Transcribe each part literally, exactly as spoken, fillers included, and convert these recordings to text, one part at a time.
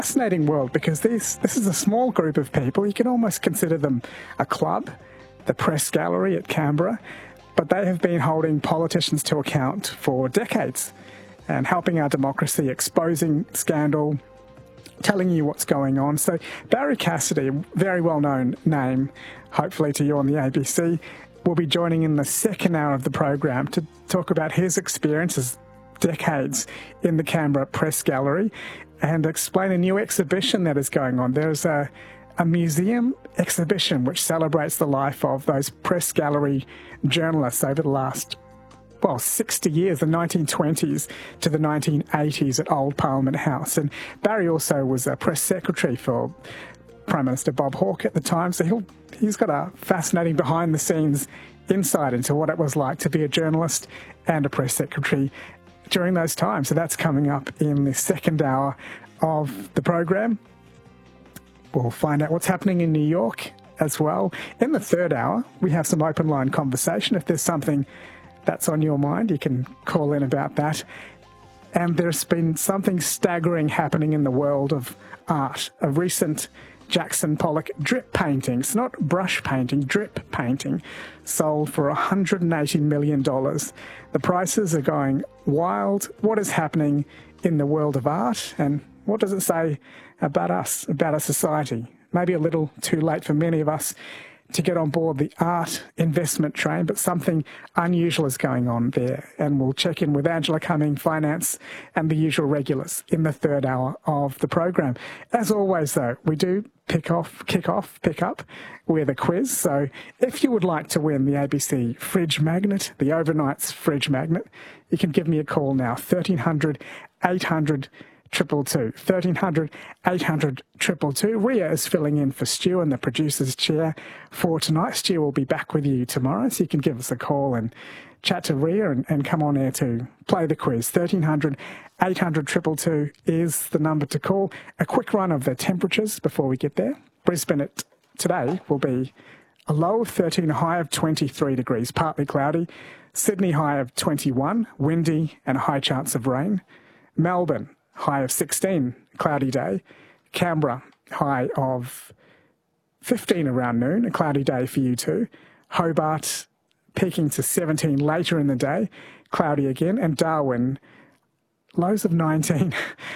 Fascinating world, because these, this is a small group of people. You can almost consider them a club, the Press Gallery at Canberra, but they have been holding politicians to account for decades and helping our democracy, exposing scandal, telling you what's going on. So Barrie Cassidy, a very well-known name, hopefully to you on the A B C, will be joining in the second hour of the program to talk about his experiences, decades in the Canberra Press Gallery, and explain a new exhibition that is going on. There's a, a museum exhibition which celebrates the life of those Press Gallery journalists over the last, well, sixty years, the nineteen twenties to the nineteen eighties at Old Parliament House. And Barrie also was a press secretary for Prime Minister Bob Hawke at the time, so he'll, he's got a fascinating behind-the-scenes insight into what it was like to be a journalist and a press secretary during those times. So that's coming up in the second hour of the program. We'll find out what's happening in New York as well. In the third hour, we have some open line conversation. If there's something that's on your mind, you can call in about that. And there's been something staggering happening in the world of art. A recent Jackson Pollock drip painting, it's not brush painting, drip painting, sold for one hundred eighty million dollars. The prices are going wild. What is happening in the world of art, and what does it say about us, about our society? Maybe a little too late for many of us to get on board the art investment train, but something unusual is going on there. And we'll check in with Angela Cumming, Finance, and the usual regulars in the third hour of the program. As always, though, we do pick off, kick off, pick up with a quiz. So if you would like to win the A B C fridge magnet, the overnight's fridge magnet, you can give me a call now, thirteen hundred, eight hundred, two two two, thirteen hundred, eight hundred, two two two. Ria is filling in for Stu in the producer's chair for tonight. Stu will be back with you tomorrow, so you can give us a call and chat to Ria and, and come on air to play the quiz. thirteen hundred, eight hundred, two two two is the number to call. A quick run of the temperatures before we get there. Brisbane at, today will be a low of thirteen, a high of twenty-three degrees, partly cloudy. Sydney, high of twenty-one, windy and a high chance of rain. Melbourne, high of sixteen, cloudy day. Canberra, high of fifteen around noon, a cloudy day for you too. Hobart, peaking to seventeen later in the day, cloudy again. And Darwin, lows of nineteen.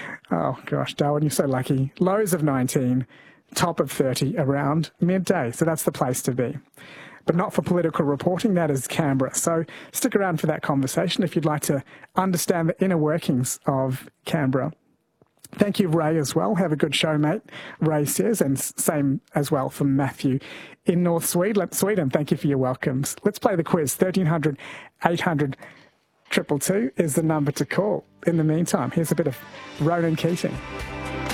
Oh gosh, Darwin, you're so lucky. Lows of nineteen, top of thirty around midday. So that's the place to be. But not for political reporting, that is Canberra. So stick around for that conversation if you'd like to understand the inner workings of Canberra. Thank you, Ray, as well. Have a good show, mate, Ray says, and same as well from Matthew in North Sweden. Sweden, thank you for your welcomes. Let's play the quiz. thirteen hundred, eight hundred, two two two is the number to call. In the meantime, here's a bit of Ronan Keating.